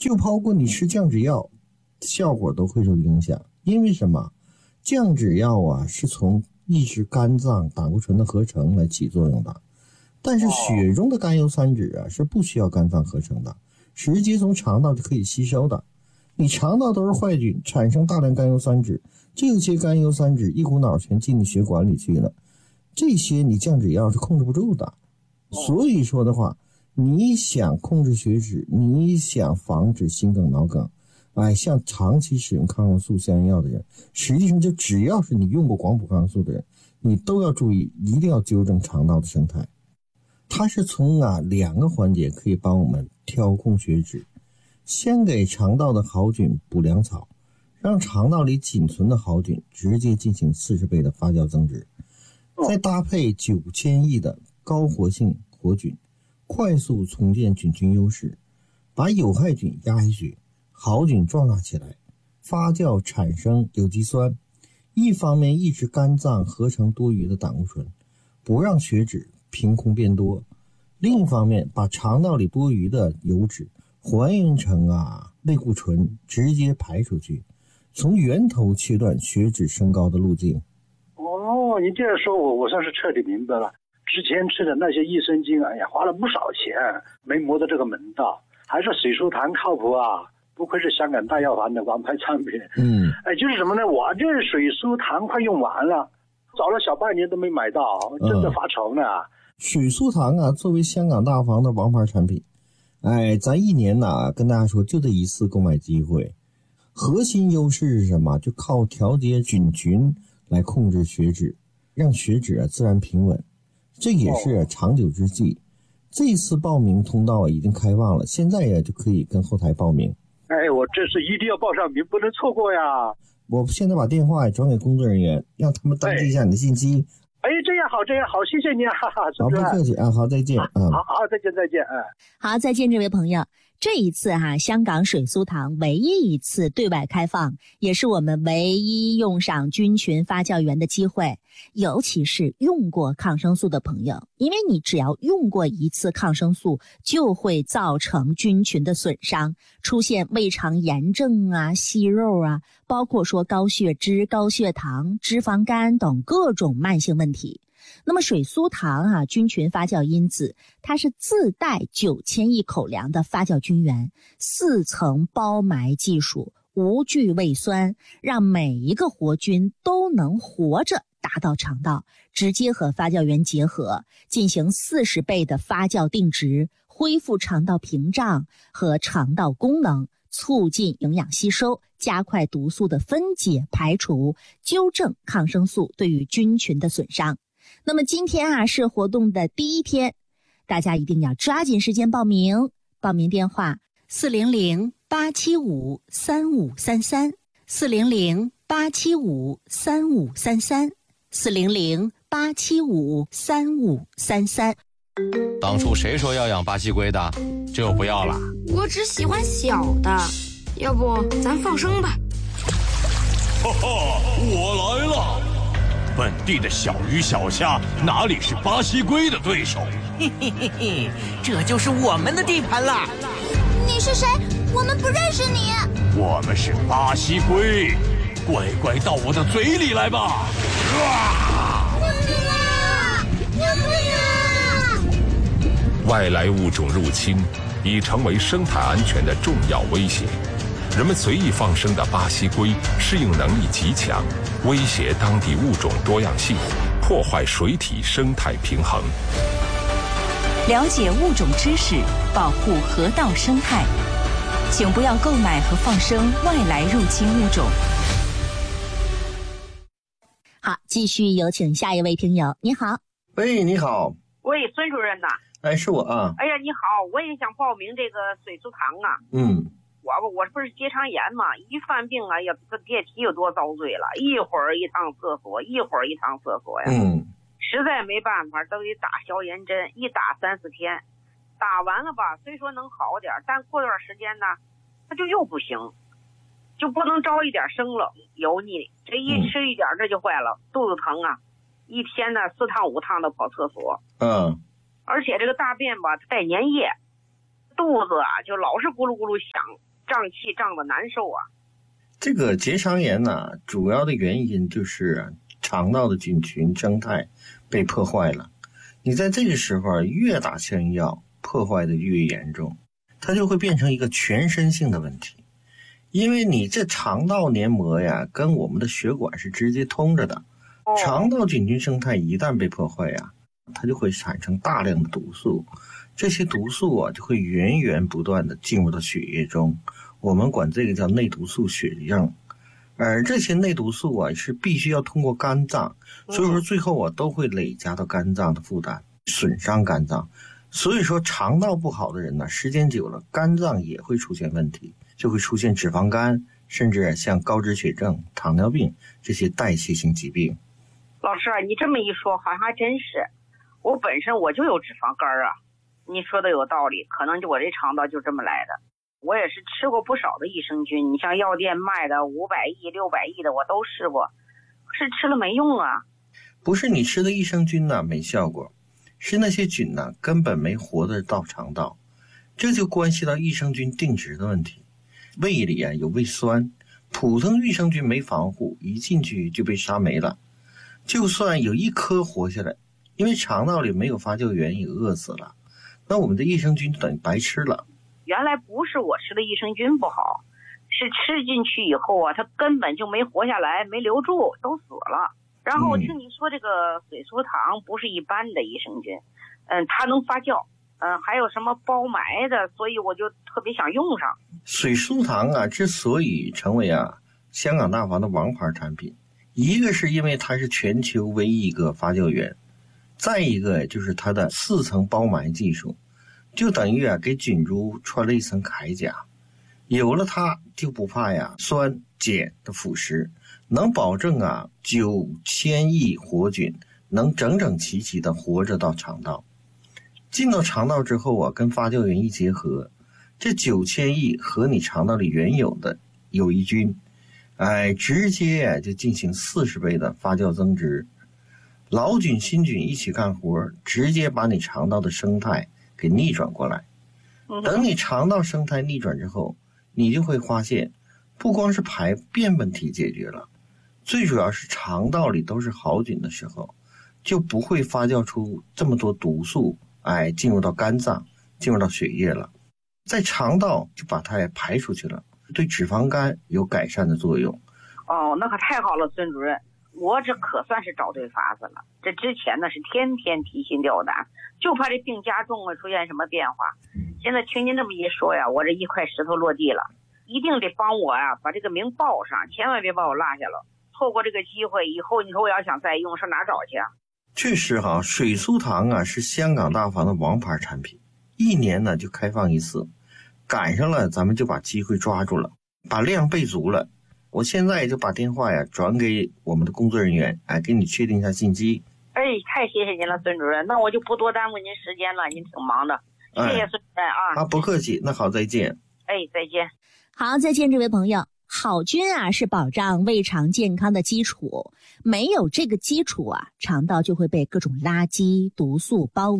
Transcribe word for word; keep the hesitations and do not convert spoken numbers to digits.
就包括你吃降脂药，效果都会受影响。因为什么？降脂药啊是从抑制肝脏胆固醇的合成来起作用的，但是血中的甘油三酯啊是不需要肝脏合成的，直接从肠道就可以吸收的。你肠道都是坏菌，产生大量甘油三酯，这些甘油三酯一股脑全进你血管里去了，这些你降脂药是控制不住的。所以说的话，你想控制血脂，你想防止心梗脑梗，哎，像长期使用抗生素相应药的人，实际上就只要是你用过广谱抗生素的人，你都要注意，一定要纠正肠道的生态。它是从啊两个环节可以帮我们调控血脂。先给肠道的好菌补粮草，让肠道里仅存的好菌直接进行四十倍的发酵增殖，再搭配九千亿的高活性活菌，快速重建菌群优势，把有害菌压下去，好菌壮大起来，发酵产生有机酸，一方面抑制肝脏合成多余的胆固醇，不让血脂凭空变多，另一方面把肠道里多余的油脂还原成啊类固醇，直接排出去，从源头切断血脂升高的路径。 哦，你这样说我我算是彻底明白了。之前吃的那些益生菌，哎呀，花了不少钱，没摸到这个门道。还是水苏糖靠谱啊，不愧是香港大药房的王牌产品。 嗯， 哎，就是什么呢？我这水苏糖快用完了，找了小半年都没买到，真的发愁呢。嗯、 水苏糖啊，作为香港大药房的王牌产品。哎，咱一年呢，跟大家说就这一次购买机会，核心优势是什么？就靠调节菌群来控制血脂，让血脂啊自然平稳，这也是长久之计。这次报名通道啊已经开放了，现在呀就可以跟后台报名。 哎，我这是一定要报上名，不能错过呀！ 我现在把电话转给工作人员，让他们登记一下你的信息。 哎，这样好，这样好，谢谢你啊，哈哈， 好，不客气啊，好，再见啊， 好好，再见，再见，嗯， 好，再见，这位朋友。这一次哈、啊，香港水苏糖唯一一次对外开放，也是我们唯一用上菌群发酵源的机会。尤其是用过抗生素的朋友，因为你只要用过一次抗生素，就会造成菌群的损伤，出现胃肠炎症啊、息肉啊，包括说高血脂、高血糖、脂肪肝等各种慢性问题。那么水苏糖啊，菌群发酵因子，它是自带九千亿口粮的发酵菌源，四层包埋技术，无惧胃酸，让每一个活菌都能活着达到肠道，直接和发酵源结合，进行四十倍的发酵定植，恢复肠道屏障和肠道功能，促进营养吸收，加快毒素的分解排除，纠正抗生素对于菌群的损伤。那么今天啊是活动的第一天，大家一定要抓紧时间报名。报名电话四零零八七五三五三三，四零零八七五三五三三，四零零八七五三五三三。 当初谁说要养巴西龟的？这又不要了。 我只喜欢小的，要不咱放生吧？ 哈哈，我来了！本地的小鱼小虾哪里是巴西龟的对手？ 嘿嘿嘿嘿，这就是我们的地盘了。 你是谁？我们不认识你。 我们是巴西龟，乖乖到我的嘴里来吧！ 救命啊！救命啊！ 外来物种入侵已成为生态安全的重要威胁。人们随意放生的巴西龟适应能力极强，威胁当地物种多样性，破坏水体生态平衡。 了解物种知识，保护河道生态，请不要购买和放生外来入侵物种。 好，继续有请下一位听友。你好。 喂，你好。 喂，孙主任呐。 哎，是我啊。 哎呀，你好，我也想报名这个水苏糖啊。 嗯。 我我不是结肠炎嘛，一犯病啊，呀，这别提有多遭罪了，一会儿一趟厕所，一会儿一趟厕所呀。 嗯。 实在没办法，都得打消炎针，一打三四天，打完了吧，虽说能好点，但过段时间呢，它就又不行，就不能着一点生冷油腻，这一吃一点这就坏了，嗯、肚子疼啊，一天呢四趟五趟的跑厕所。 嗯。 而且这个大便吧带粘液，肚子啊就老是咕噜咕噜响。 胀气胀得难受啊。 这个结肠炎呢，主要的原因就是肠道的菌群生态被破坏了。你在这个时候越打消炎药，破坏的越严重，它就会变成一个全身性的问题。因为你这肠道黏膜呀，跟我们的血管是直接通着的，肠道菌群生态一旦被破坏呀，它就会产生大量的毒素，这些毒素啊就会源源不断的进入到血液中，我们管这个叫内毒素血症。而这些内毒素啊是必须要通过肝脏，所以说最后啊都会累加到肝脏的负担，损伤肝脏。所以说肠道不好的人呢，时间久了肝脏也会出现问题，就会出现脂肪肝，甚至像高脂血症、糖尿病这些代谢性疾病。 老师啊，你这么一说好像还真是，我本身我就有脂肪肝啊，你说的有道理，可能就我这肠道就这么来的。我也是吃过不少的益生菌，你像药店卖的五百亿、六百亿的我都试过，可是吃了没用啊。 不是你吃的益生菌呢没效果，是那些菌呢根本没活得到肠道，这就关系到益生菌定植的问题。胃里啊有胃酸，普通益生菌没防护，一进去就被杀没了。就算有一颗活下来，因为肠道里没有发酵源也饿死了，那我们的益生菌就等于白吃了。 原来不是我吃的益生菌不好，是吃进去以后啊，它根本就没活下来，没留住，都死了。然后我听你说这个水苏糖不是一般的益生菌，嗯，它能发酵，嗯，还有什么包埋的，所以我就特别想用上。 水苏糖啊，之所以成为啊香港大房的王牌产品，一个是因为它是全球唯一一个发酵源，再一个就是它的四层包埋技术。就等于啊给菌株穿了一层铠甲，有了它就不怕呀酸碱的腐蚀，能保证啊九千亿活菌能整整齐齐的活着到肠道。进到肠道之后啊，跟发酵源一结合，这九千亿和你肠道里原有的有益菌，哎，直接啊就进行四十倍的发酵增殖，老菌新菌一起干活，直接把你肠道的生态给逆转过来。等你肠道生态逆转之后，你就会发现不光是排便问题解决了，最主要是肠道里都是好菌的时候，就不会发酵出这么多毒素，哎，进入到肝脏，进入到血液了，在肠道就把它也排出去了，对脂肪肝有改善的作用。 哦，那可太好了，孙主任，我这可算是找对法子了。这之前呢是天天提心吊胆，就怕这病加重了出现什么变化。现在听您这么一说呀，我这一块石头落地了，一定得帮我呀把这个名报上，千万别把我落下了。错过这个机会，以后你说我要想再用，上哪找去啊？ 确实哈，水苏糖啊是香港大房的王牌产品，一年呢就开放一次，赶上了咱们就把机会抓住了，把量备足了。我现在就把电话呀转给我们的工作人员，哎，给你确定一下信息。 哎，太谢谢您了，孙主任，那我就不多耽误您时间了，您挺忙的，谢谢孙主任啊。 啊，不客气，那好，再见。 哎，再见。 好，再见，这位朋友。好菌啊是保障胃肠健康的基础，没有这个基础啊，肠道就会被各种垃圾毒素包围。